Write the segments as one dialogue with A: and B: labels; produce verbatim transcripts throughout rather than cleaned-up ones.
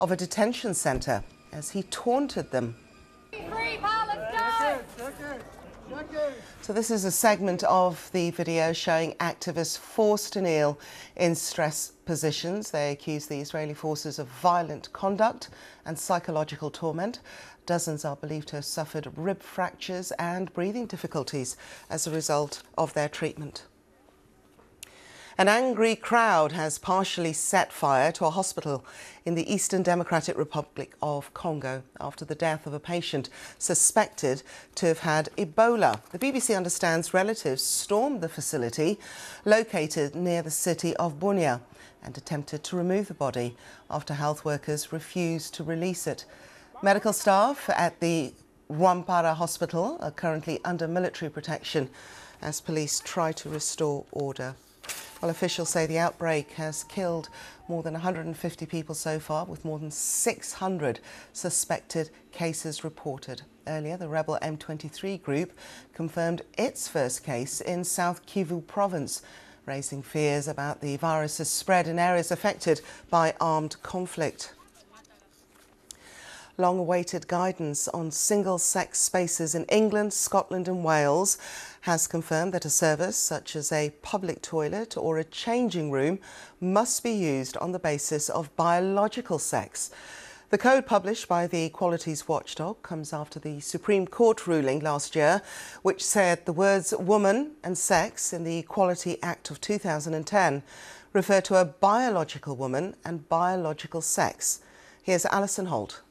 A: of a detention centre as he taunted them.
B: Free Palestine!
A: So this is a segment of the video showing activists forced to kneel in stress positions. They accuse the Israeli forces of violent conduct and psychological torment. Dozens are believed to have suffered rib fractures and breathing difficulties as a result of their treatment. An angry crowd has partially set fire to a hospital in the Eastern Democratic Republic of Congo after the death of a patient suspected to have had Ebola. The B B C understands relatives stormed the facility located near the city of Bunia and attempted to remove the body after health workers refused to release it. Medical staff at the Rwampara Hospital are currently under military protection as police try to restore order. Well, officials say the outbreak has killed more than one hundred fifty people so far, with more than six hundred suspected cases reported. Earlier, the rebel M twenty-three group confirmed its first case in South Kivu province, raising fears about the virus's spread in areas affected by armed conflict. Long-awaited guidance on single-sex spaces in England, Scotland and Wales has confirmed that a service such as a public toilet or a changing room must be used on the basis of biological sex. The code published by the Equalities Watchdog comes after the Supreme Court ruling last year, which said the words woman and sex in the Equality Act of two thousand ten refer to a biological woman and biological sex. Here's Alison Holt.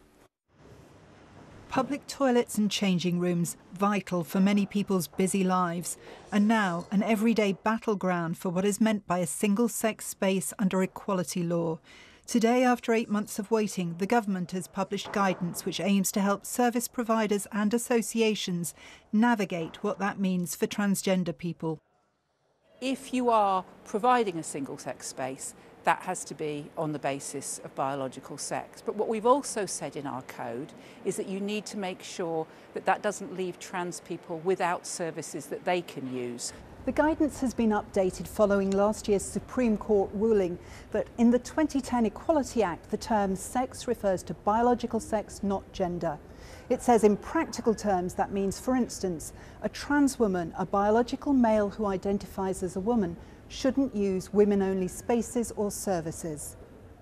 C: Public toilets and changing rooms, vital for many people's busy lives, and now an everyday battleground for what is meant by a single-sex space under equality law. Today, after eight months of waiting, the government has published guidance which aims to help service providers and associations navigate what that means for transgender people.
D: If you are providing a single-sex space, that has to be on the basis of biological sex. But what we've also said in our code is that you need to make sure that that doesn't leave trans people without services that they can use.
C: The guidance has been updated following last year's Supreme Court ruling that in the twenty ten Equality Act, the term sex refers to biological sex, not gender. It says in practical terms that means, for instance, a trans woman, a biological male who identifies as a woman, shouldn't use women-only spaces or services.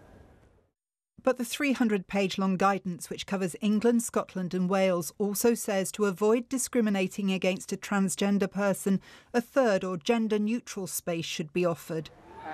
C: But the three hundred page long guidance, which covers England, Scotland and Wales, also says to avoid discriminating against a transgender person, a third or gender-neutral space should be offered.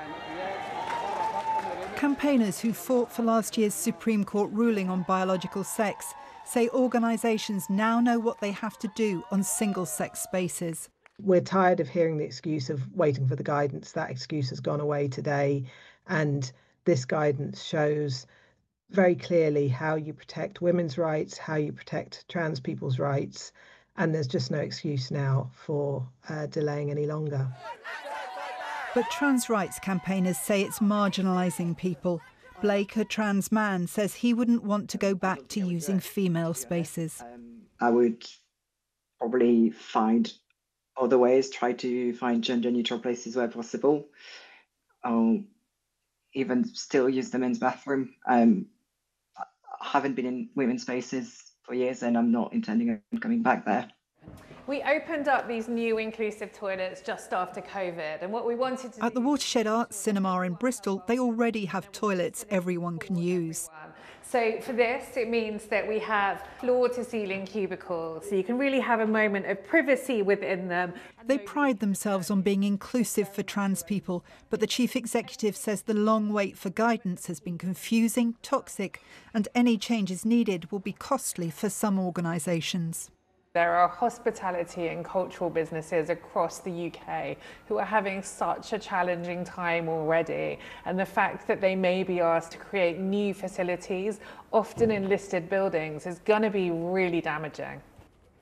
C: Campaigners who fought for last year's Supreme Court ruling on biological sex say organisations now know what they have to do on single-sex spaces.
E: We're tired of hearing the excuse of waiting for the guidance. That excuse has gone away today, and this guidance shows very clearly how you protect women's rights, how you protect trans people's rights, and there's just no excuse now for uh, delaying any longer.
C: But trans rights campaigners say it's marginalising people. Blake, a trans man, says he wouldn't want to go back to using female spaces.
F: I would probably find other ways, try to find gender-neutral places where possible. I'll even still use the men's bathroom. Um, I haven't been in women's spaces for years and I'm not intending on coming back there.
B: We opened up these new inclusive toilets just after COVID, and what we wanted to
C: At the Watershed Arts Cinema in Bristol, they already have toilets everyone can use.
B: So for this, it means that we have floor-to-ceiling cubicles, so you can really have a moment of privacy within them.
C: They pride themselves on being inclusive for trans people, but the chief executive says the long wait for guidance has been confusing, toxic, and any changes needed will be costly for some organisations.
B: There are hospitality and cultural businesses across the U K who are having such a challenging time already, and the fact that they may be asked to create new facilities, often in listed buildings, is going to be really damaging.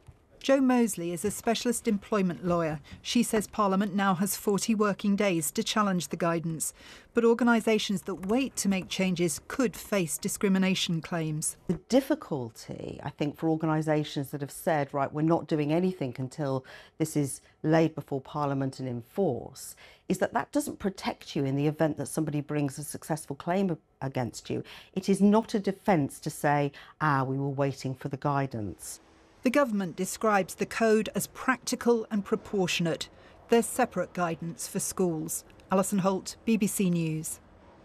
C: Jo Mosley is a specialist employment lawyer. She says Parliament now has forty working days to challenge the guidance. But organisations that wait to make changes could face discrimination claims.
G: The difficulty, I think, for organisations that have said, right, we're not doing anything until this is laid before Parliament and in force, is that that doesn't protect you in the event that somebody brings a successful claim against you. It is not a defence to say, ah, we were waiting for the guidance.
C: The government describes the code as practical and proportionate. There's separate guidance for schools. Alison Holt, B B C News.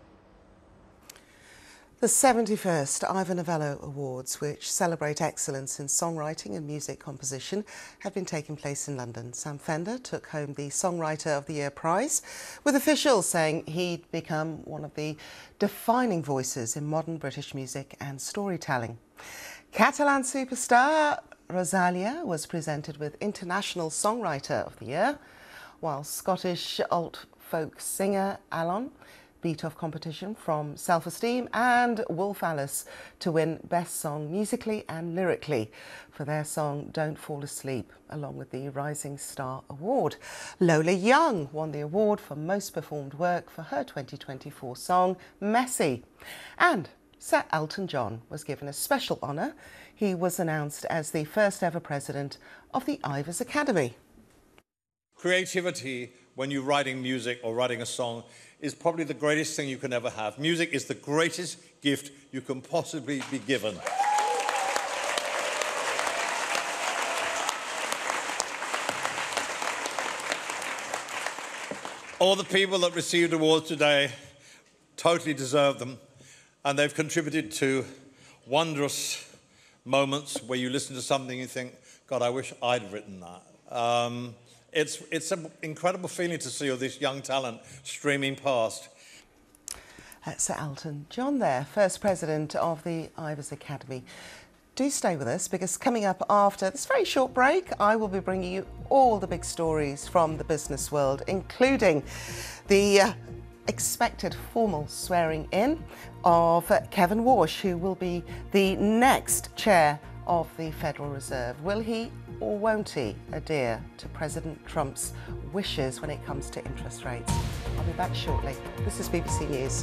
A: The seventy-first Ivor Novello Awards, which celebrate excellence in songwriting and music composition, have been taking place in London. Sam Fender took home the Songwriter of the Year prize, with officials saying he'd become one of the defining voices in modern British music and storytelling. Catalan superstar Rosalia was presented with International Songwriter of the Year, while Scottish alt folk singer Alon beat off competition from Self-Esteem and Wolf Alice to win Best Song musically and lyrically for their song Don't Fall Asleep, along with the Rising Star Award. Lola Young won the award for Most Performed Work for her twenty twenty-four song Messy. And Sir Elton John was given a special honour. He was announced as the first ever president of the Ivors Academy.
H: Creativity, when you're writing music or writing a song, is probably the greatest thing you can ever have. Music is the greatest gift you can possibly be given. All the people that received awards today totally deserve them, and they've contributed to wondrous moments where you listen to something and you think, God, I wish I'd written that. Um, It's, it's an incredible feeling to see all this young talent streaming past.
A: Uh, Sir Elton John there, first president of the Ivors Academy. Do stay with us, because coming up after this very short break, I will be bringing you all the big stories from the business world, including the uh, expected formal swearing in of uh, Kevin Warsh, who will be the next chair of the Federal Reserve. Will he or won't he adhere to President Trump's wishes when it comes to interest rates? I'll be back shortly. This is B B C News.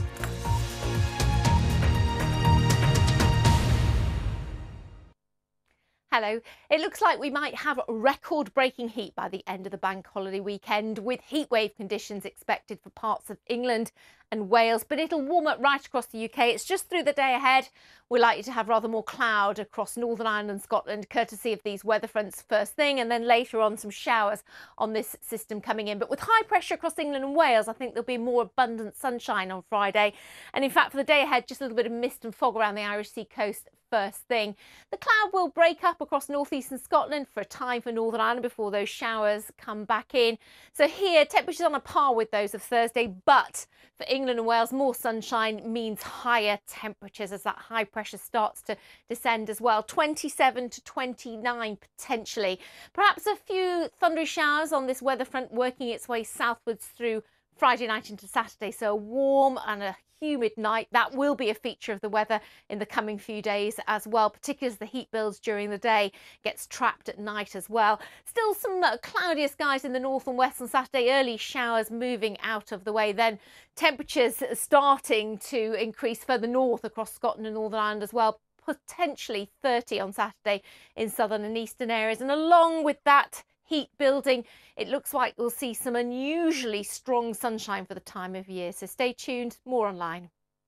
I: Hello. It looks like we might have record-breaking heat by the end of the bank holiday weekend, with heatwave conditions expected for parts of England and Wales, but it'll warm up right across the U K. It's just through the day ahead. We're likely to have rather more cloud across Northern Ireland and Scotland, courtesy of these weather fronts first thing, and then later on some showers on this system coming in. But with high pressure across England and Wales, I think there'll be more abundant sunshine on Friday. And in fact, for the day ahead, just a little bit of mist and fog around the Irish Sea coast first thing. The cloud will break up across northeastern Scotland for a time for Northern Ireland before those showers come back in. So here, temperatures on a par with those of Thursday, but for England and Wales, more sunshine means higher temperatures as that high pressure starts to descend as well. twenty-seven to twenty-nine potentially. Perhaps a few thundery showers on this weather front working its way southwards through Friday night into Saturday. So a warm and a humid night. That will be a feature of the weather in the coming few days as well, particularly as the heat builds during the day, gets trapped at night as well. Still some uh, cloudier skies in the north and west on Saturday, early showers moving out of the way. Then temperatures starting to increase further north across Scotland and Northern Ireland as well, potentially thirty on Saturday in southern and eastern areas. And along with that heat building, it looks like we'll see some unusually strong sunshine for the time of year. So stay tuned, more online.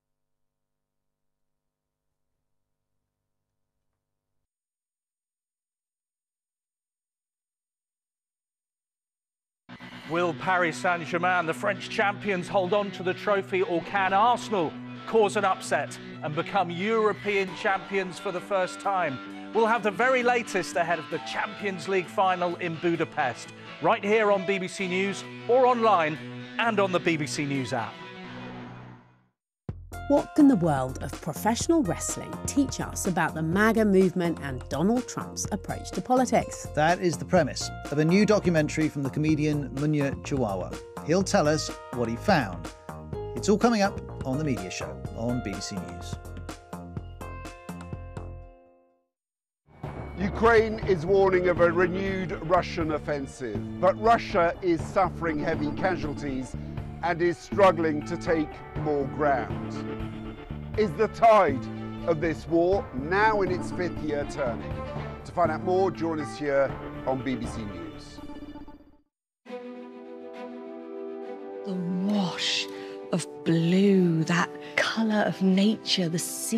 J: Will Paris Saint-Germain, the French champions, hold on to the trophy, or can Arsenal cause an upset and become European champions for the first time? We'll have the very latest ahead of the Champions League final in Budapest, right here on B B C News or online and on the B B C News app.
K: What can the world of professional wrestling teach us about the MAGA movement and Donald Trump's approach to politics?
L: That is the premise of a new documentary from the comedian Munya Chawawa. He'll tell us what he found. It's all coming up on The Media Show on B B C News.
M: Ukraine is warning of a renewed Russian offensive, but Russia is suffering heavy casualties and is struggling to take more ground. Is the tide of this war now in its fifth year turning? To find out more, join us here on B B C News.
N: The wash of blue, that colour of nature, the sea.